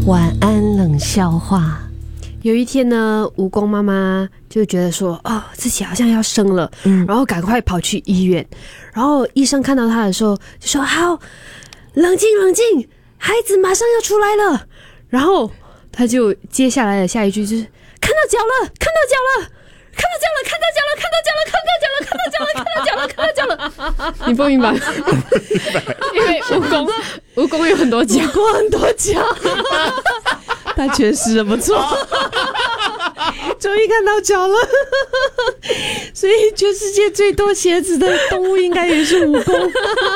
晚安冷笑话。 有一天呢，蜈蚣妈妈就觉得说，自己好像要生了，然后赶快跑去医院。然后医生看到她的时候就说：“好，冷静冷静，孩子马上要出来了。”然后他就接下来的下一句就是：“看到脚了，看到脚了。”看到脚了！你不明白？因为蜈蚣有很多脚， 蜈蚣很多脚，他诠释的不错，终于看到脚了。所以全世界最多鞋子的动物应该也是蜈蚣。